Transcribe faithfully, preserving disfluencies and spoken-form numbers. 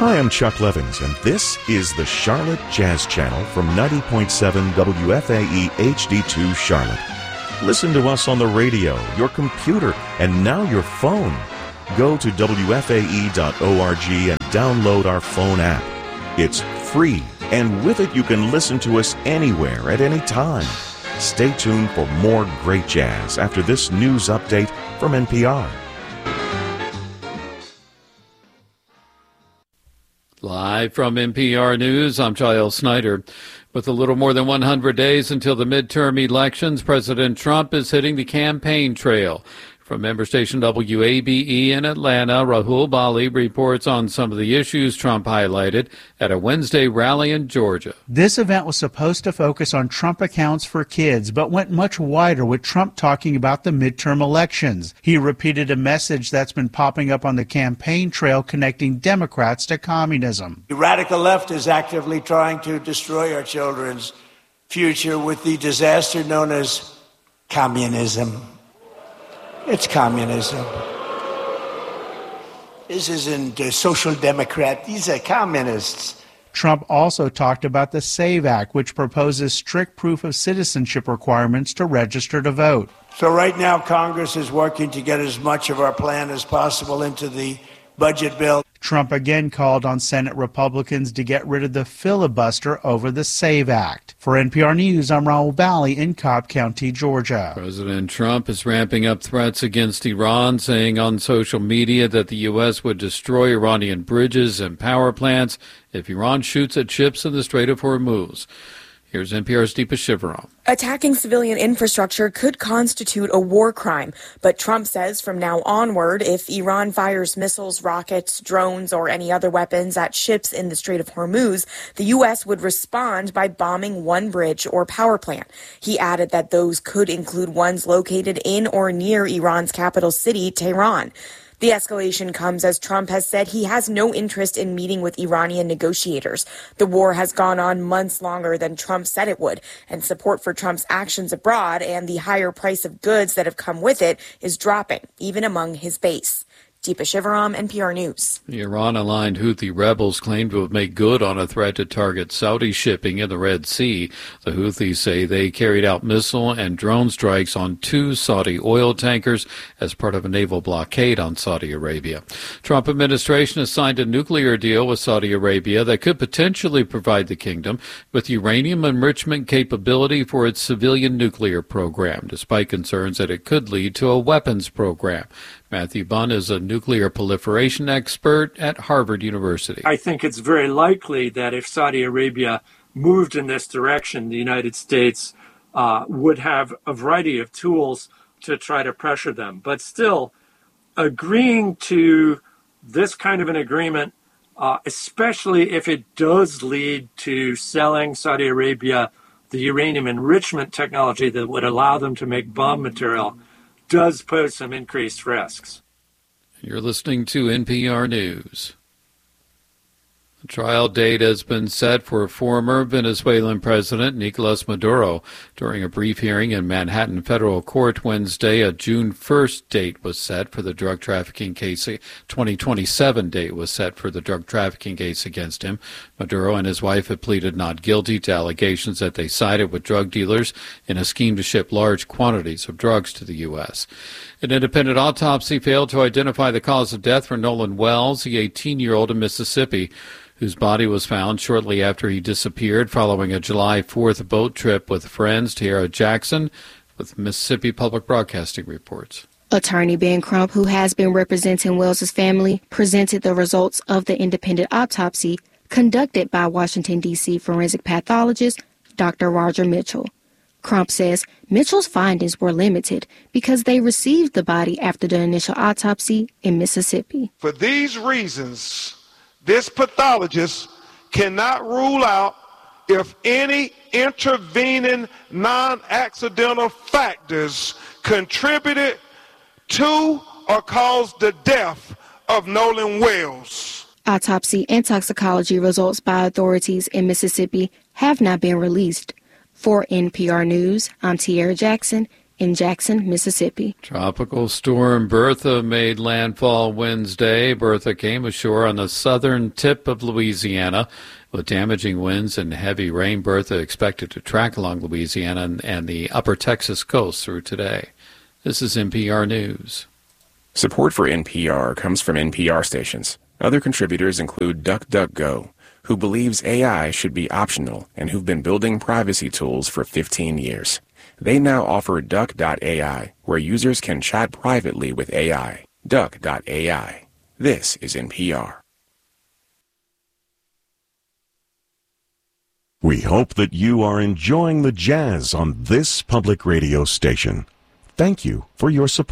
Hi, I'm Chuck Levins, and this is the Charlotte Jazz Channel from ninety point seven W F A E H D two Charlotte. Listen to us on the radio, your computer, and now your phone. Go to W F A E dot org and download our phone app. It's free, and with it you can listen to us anywhere at any time. Stay tuned for more great jazz after this news update from N P R. Live from N P R News, I'm Giles Snyder. With a little more than one hundred days until the midterm elections, President Trump is hitting the campaign trail. From member station W A B E in Atlanta, Rahul Bali reports on some of the issues Trump highlighted at a Wednesday rally in Georgia. This event was supposed to focus on Trump accounts for kids, but went much wider with Trump talking about the midterm elections. He repeated a message that's been popping up on the campaign trail connecting Democrats to communism. The radical left is actively trying to destroy our children's future with the disaster known as communism. It's communism. This isn't a social democrat. These are communists. Trump also talked about the SAVE Act, which proposes strict proof of citizenship requirements to register to vote. So right now, Congress is working to get as much of our plan as possible into the budget bill. Trump again called on Senate Republicans to get rid of the filibuster over the SAVE Act. For N P R News, I'm Rahul Bali in Cobb County, Georgia. President Trump is ramping up threats against Iran, saying on social media that the U S would destroy Iranian bridges and power plants if Iran shoots at ships in the Strait of Hormuz. Here's N P R's Deepa Shivaram. Attacking civilian infrastructure could constitute a war crime, but Trump says from now onward, if Iran fires missiles, rockets, drones, or any other weapons at ships in the Strait of Hormuz, the U S would respond by bombing one bridge or power plant. He added that those could include ones located in or near Iran's capital city, Tehran. The escalation comes as Trump has said he has no interest in meeting with Iranian negotiators. The war has gone on months longer than Trump said it would, and support for Trump's actions abroad and the higher price of goods that have come with it is dropping, even among his base. Deepa Shivaram, N P R News. The Iran-aligned Houthi rebels claim to have made good on a threat to target Saudi shipping in the Red Sea. The Houthis say they carried out missile and drone strikes on two Saudi oil tankers as part of a naval blockade on Saudi Arabia. Trump administration has signed a nuclear deal with Saudi Arabia that could potentially provide the kingdom with uranium enrichment capability for its civilian nuclear program, despite concerns that it could lead to a weapons program. Matthew Bunn is a nuclear proliferation expert at Harvard University. I think it's very likely that if Saudi Arabia moved in this direction, the United States uh, would have a variety of tools to try to pressure them. But still, agreeing to this kind of an agreement, uh, especially if it does lead to selling Saudi Arabia the uranium enrichment technology that would allow them to make bomb material, does pose some increased risks. You're listening to N P R News. The trial date has been set for former Venezuelan President Nicolas Maduro. During a brief hearing in Manhattan Federal Court Wednesday, a June first date was set for the drug trafficking case. twenty twenty-seven date was set for the drug trafficking case against him. Maduro and his wife have pleaded not guilty to allegations that they sided with drug dealers in a scheme to ship large quantities of drugs to the U S. An independent autopsy failed to identify the cause of death for Nolan Wells, the eighteen-year-old in Mississippi, whose body was found shortly after he disappeared following a July fourth boat trip with friends. Tiara Jackson with Mississippi Public Broadcasting reports. Attorney Ben Crump, who has been representing Wells's family, presented the results of the independent autopsy conducted by Washington, D C forensic pathologist Doctor Roger Mitchell. Crump says Mitchell's findings were limited because they received the body after the initial autopsy in Mississippi. For these reasons, this pathologist cannot rule out if any intervening non-accidental factors contributed to or caused the death of Nolan Wells. Autopsy and toxicology results by authorities in Mississippi have not been released. For N P R News, I'm Tiara Jackson in Jackson, Mississippi. Tropical storm Bertha made landfall Wednesday. Bertha came ashore on the southern tip of Louisiana with damaging winds and heavy rain. Bertha expected to track along Louisiana and, and the upper Texas coast through today. This is N P R News. Support for N P R comes from N P R stations. Other contributors include DuckDuckGo, who believes A I should be optional and who've been building privacy tools for fifteen years. They now offer Duck dot A I, where users can chat privately with A I. Duck dot A I. This is N P R. We hope that you are enjoying the jazz on this public radio station. Thank you for your support.